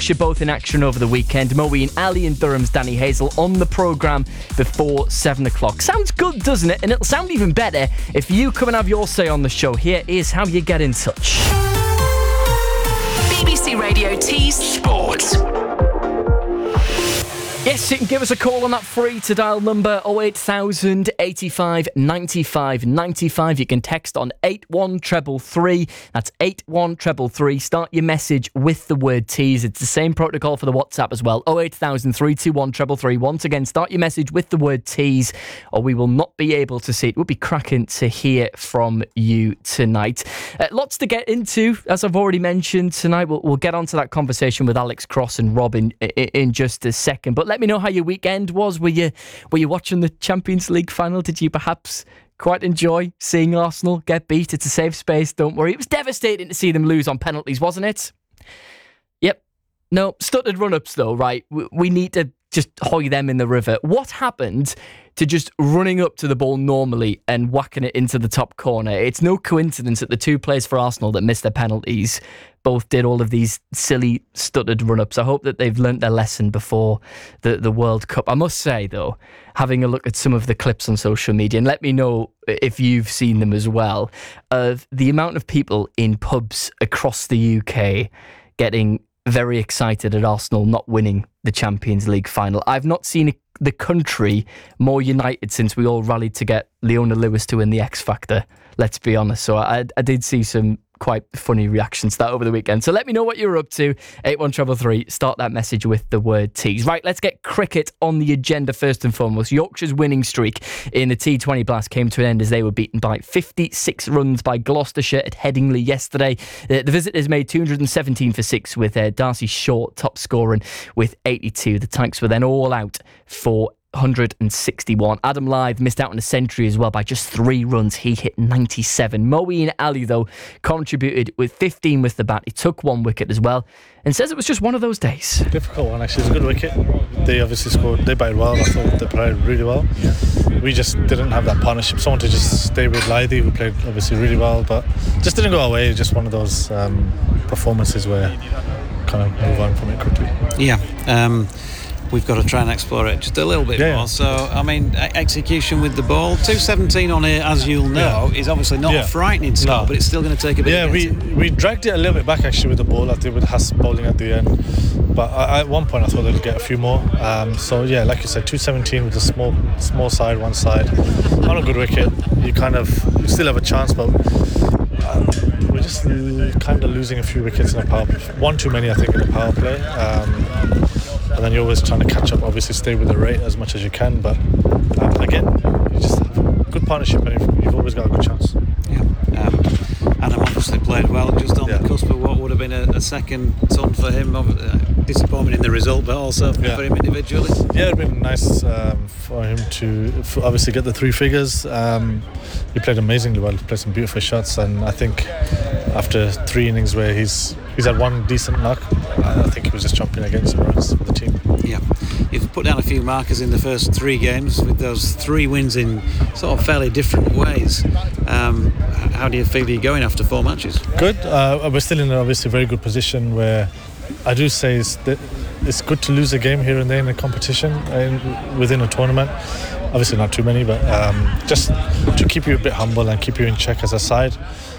you both in action over the weekend. Moe and Ali and Durham's Danny Hazel on the programme before 7 o'clock. Sounds good, doesn't it? And it'll sound even better if you come and have your say on the show. Here is how you get in touch. BBC Radio Tees Sports. Yes, you can give us a call on that free to dial number 08000 85 95 95. You can text on 81333. That's 81333. Start your message with the word tease. It's the same protocol for the WhatsApp as well. 08000 321 333. Once again, start your message with the word tease, or we will not be able to see it. It would be cracking to hear from you tonight. Lots to get into, as I've already mentioned tonight. We'll get onto that conversation with Alex Cross and Robin in just a second. But let me know how your weekend was. Were you watching the Champions League final? Did you perhaps quite enjoy seeing Arsenal get beat? It's a safe space, don't worry. It was devastating to see them lose on penalties, wasn't it? Yep. No, stuttered run-ups though, right? We need to just hoy them in the river. What happened to just running up to the ball normally and whacking it into the top corner? It's no coincidence that the two players for Arsenal that missed their penalties both did all of these silly stuttered run-ups. I hope that they've learnt their lesson before the World Cup. I must say, though, having a look at some of the clips on social media, and let me know if you've seen them as well, of the amount of people in pubs across the UK getting very excited at Arsenal not winning the Champions League final. I've not seen the country more united since we all rallied to get Leona Lewis to win the X Factor, let's be honest. So I did see some quite funny reactions to that over the weekend. So let me know what you're up to. 81333. Start that message with the word tease. Right, let's get cricket on the agenda first and foremost. Yorkshire's winning streak in the T20 Blast came to an end as they were beaten by 56 runs by Gloucestershire at Headingley yesterday. The visitors made 217 for 6 with Darcy Short top scoring with 82. The Tykes were then all out for 161. Adam Lyth missed out on a century as well by just 3 runs. He hit 97. Moeen Ali, though, contributed with 15 with the bat. He took 1 wicket as well and says it was just one of those days. Difficult one, actually. It's a good wicket. They obviously scored. They batted well. I thought they played really well. We just didn't have that partnership. Someone to just stay with Lythy, who played obviously really well, but just didn't go our way. Just one of those performances where kind of move on from it quickly. Yeah. We've got to try and explore it just a little bit more. So, I mean, execution with the ball. 217 on here, as you'll know, is obviously not a frightening score, but it's still going to take a bit of getting. We dragged it a little bit back, actually, with the ball. I think with Haas bowling at the end. But at one point, I thought they'd get a few more. So, yeah, like you said, 217 with a small side, one side. On a good wicket, you still have a chance, but we're just kind of losing a few wickets in a power play. One too many, I think, in the power play. And then you're always trying to catch up, obviously stay with the rate as much as you can, but again, you just have a good partnership and you've always got a good chance. Adam obviously played well, just on the cusp of what would have been a second ton for him. Disappointment in the result, but also for him individually. Yeah, it would have been nice for him to obviously get the 3 figures. He played amazingly well, he played some beautiful shots, and I think after 3 innings where he's had 1 decent knock, I think he was just jumping against some runs for the team. Yeah, you've put down a few markers in the first 3 games with those 3 wins in sort of fairly different ways. How do you feel you're going after 4 matches? Good. We're still in a obviously very good position where I do say it's good to lose a game here and there in a competition within a tournament. Obviously not too many, but just to keep you a bit humble and keep you in check as a side.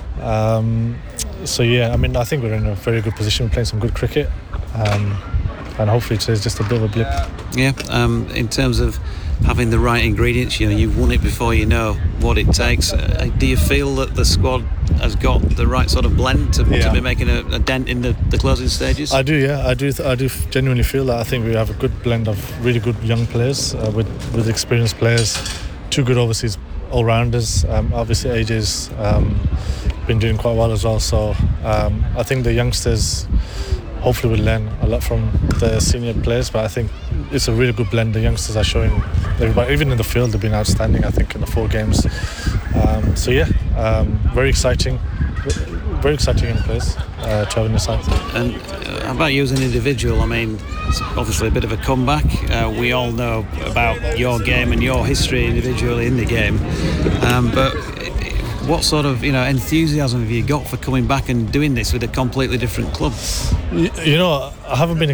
So yeah, I mean, I think we're in a very good position. We're playing some good cricket, and hopefully today's just a bit of a blip. Yeah, in terms of having the right ingredients, you've won it before you know what it takes. Do you feel that the squad has got the right sort of blend to be making a dent in the closing stages? I do, yeah. I do genuinely feel that. I think we have a good blend of really good young players with experienced players, 2 good overseas all-rounders. Obviously AJ's been doing quite well as well, so I think the youngsters hopefully will learn a lot from the senior players, but I think it's a really good blend. The youngsters are showing everybody, even in the field, they've been outstanding, I think, in the 4 games. So yeah, very exciting young players to have in the side. And how about you as an individual? I mean, it's obviously a bit of a comeback. We all know about your game and your history individually in the game, but what sort of enthusiasm have you got for coming back and doing this with a completely different club? I haven't been